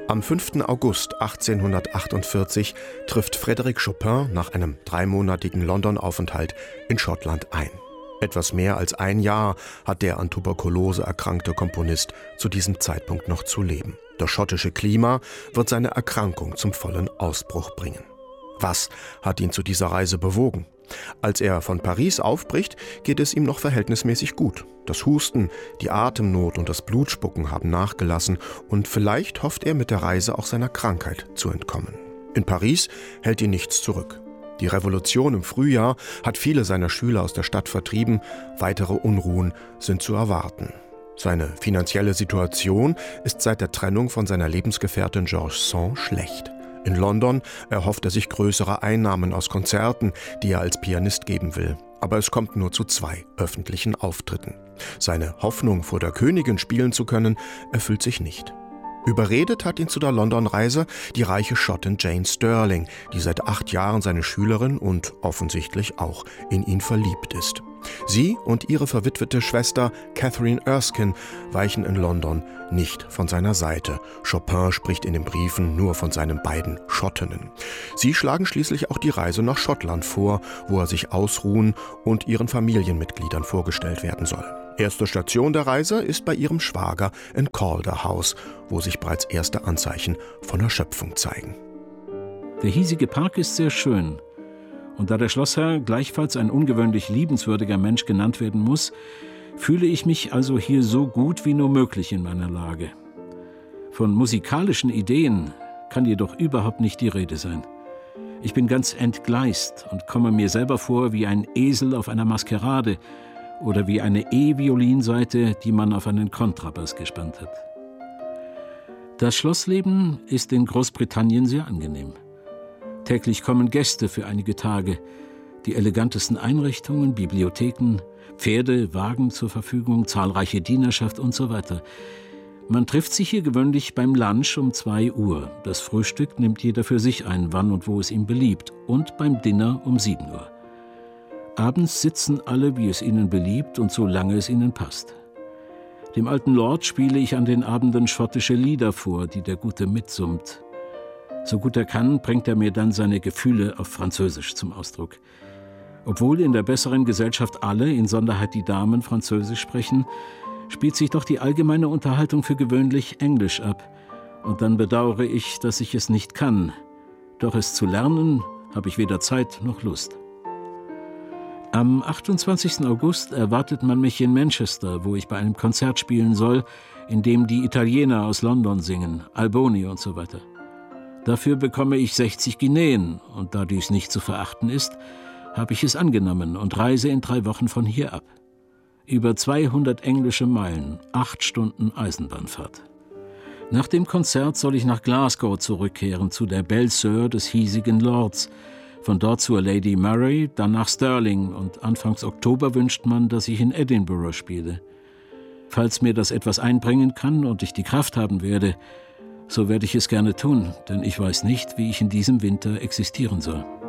Am 5. August 1848 trifft Frédéric Chopin nach einem 3-monatigen London-Aufenthalt in Schottland ein. Etwas mehr als ein Jahr hat der an Tuberkulose erkrankte Komponist zu diesem Zeitpunkt noch zu leben. Das schottische Klima wird seine Erkrankung zum vollen Ausbruch bringen. Was hat ihn zu dieser Reise bewogen? Als er von Paris aufbricht, geht es ihm noch verhältnismäßig gut. Das Husten, die Atemnot und das Blutspucken haben nachgelassen und vielleicht hofft er mit der Reise auch seiner Krankheit zu entkommen. In Paris hält ihn nichts zurück. Die Revolution im Frühjahr hat viele seiner Schüler aus der Stadt vertrieben, weitere Unruhen sind zu erwarten. Seine finanzielle Situation ist seit der Trennung von seiner Lebensgefährtin George Sand schlecht. In London erhofft er sich größere Einnahmen aus Konzerten, die er als Pianist geben will. Aber es kommt nur zu 2 öffentlichen Auftritten. Seine Hoffnung, vor der Königin spielen zu können, erfüllt sich nicht. Überredet hat ihn zu der London-Reise die reiche Schottin Jane Stirling, die seit 8 Jahren seine Schülerin und offensichtlich auch in ihn verliebt ist. Sie und ihre verwitwete Schwester Catherine Erskine weichen in London nicht von seiner Seite. Chopin spricht in den Briefen nur von seinen beiden Schottinnen. Sie schlagen schließlich auch die Reise nach Schottland vor, wo er sich ausruhen und ihren Familienmitgliedern vorgestellt werden soll. Erste Station der Reise ist bei ihrem Schwager in Calder House, wo sich bereits erste Anzeichen von Erschöpfung zeigen. Der hiesige Park ist sehr schön. Und da der Schlossherr gleichfalls ein ungewöhnlich liebenswürdiger Mensch genannt werden muss, fühle ich mich also hier so gut wie nur möglich in meiner Lage. Von musikalischen Ideen kann jedoch überhaupt nicht die Rede sein. Ich bin ganz entgleist und komme mir selber vor wie ein Esel auf einer Maskerade oder wie eine E-Violinsaite, die man auf einen Kontrabass gespannt hat. Das Schlossleben ist in Großbritannien sehr angenehm. Täglich kommen Gäste für einige Tage, die elegantesten Einrichtungen, Bibliotheken, Pferde, Wagen zur Verfügung, zahlreiche Dienerschaft und so weiter. Man trifft sich hier gewöhnlich beim Lunch um 2 Uhr. Das Frühstück nimmt jeder für sich ein, wann und wo es ihm beliebt, und beim Dinner um 7 Uhr. Abends sitzen alle, wie es ihnen beliebt und solange es ihnen passt. Dem alten Lord spiele ich an den Abenden schottische Lieder vor, die der Gute mitsummt. So gut er kann, bringt er mir dann seine Gefühle auf Französisch zum Ausdruck. Obwohl in der besseren Gesellschaft alle, insonderheit die Damen, Französisch sprechen, spielt sich doch die allgemeine Unterhaltung für gewöhnlich Englisch ab. Und dann bedauere ich, dass ich es nicht kann. Doch es zu lernen, habe ich weder Zeit noch Lust. Am 28. August erwartet man mich in Manchester, wo ich bei einem Konzert spielen soll, in dem die Italiener aus London singen, Alboni und so weiter. Dafür bekomme ich 60 Guineen und da dies nicht zu verachten ist, habe ich es angenommen und reise in 3 Wochen von hier ab. Über 200 englische Meilen, 8 Stunden Eisenbahnfahrt. Nach dem Konzert soll ich nach Glasgow zurückkehren, zu der Belle Sœur des hiesigen Lords, von dort zur Lady Murray, dann nach Stirling und Anfangs Oktober wünscht man, dass ich in Edinburgh spiele. Falls mir das etwas einbringen kann und ich die Kraft haben werde, so werde ich es gerne tun, denn ich weiß nicht, wie ich in diesem Winter existieren soll.